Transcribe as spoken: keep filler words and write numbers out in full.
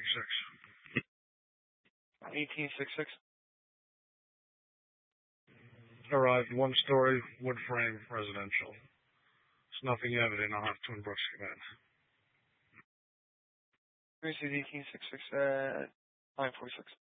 six. eighteen sixty-six. Arrived one story, wood frame, residential. There's nothing evident. I'll have Twin Brooks come in. This is eighteen sixty-six at nine forty-six.